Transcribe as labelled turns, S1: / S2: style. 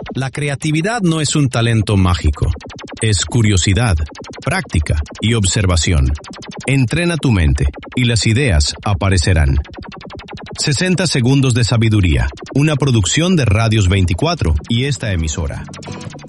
S1: La creatividad no es un talento mágico, es curiosidad, práctica y observación. Entrena tu mente y las ideas aparecerán. 60 segundos de sabiduría, una producción de Radios 24 y esta emisora.